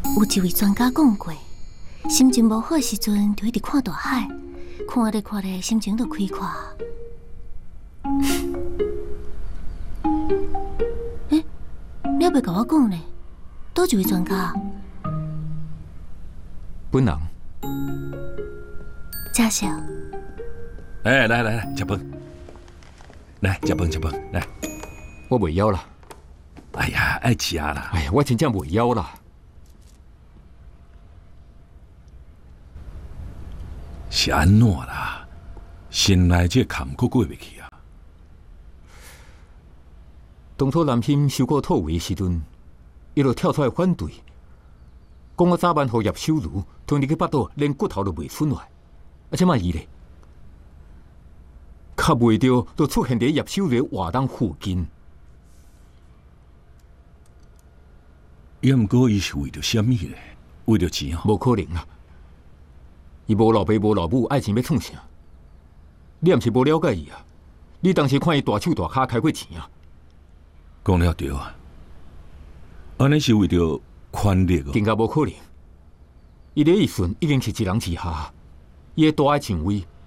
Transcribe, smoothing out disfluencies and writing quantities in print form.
有一位专家讲过，心情无好的时阵，就一直看大海，看咧看咧，心情就开阔。你还袂甲我讲呢？倒一位专家？ 本人。 介绍。 来，食饭。来，食饭，来。 我袂枵啦。 哎呀，爱吃啦。 哎呀，我真正袂枵啦。 是安怎啦？心内这坎过过袂去啊？ 当初南兴收购土位的时阵，伊就跳出来反对，讲我早晚互叶守如推入去巴肚，连骨头都袂剩来。啊，即摆伊咧，卡袂着，就出现伫叶守如的活动附近。 也毋过，伊是为着什么咧？为着钱啊？ 无可能啊！伊无老爸无老母，爱钱要创啥？你也毋是无了解伊啊！你当时看伊大手大脚开过钱啊？ 讲了对啊！安尼是为着权力哦？ 更加无可能！伊的意思已经是一人之下，伊的大爱上位，